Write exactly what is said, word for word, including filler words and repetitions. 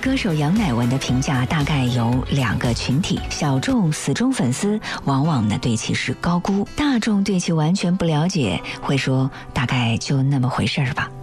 歌手杨乃文的评价大概有两个群体：小众死忠粉丝往往呢对其是高估，大众对其完全不了解，会说大概就那么回事儿吧。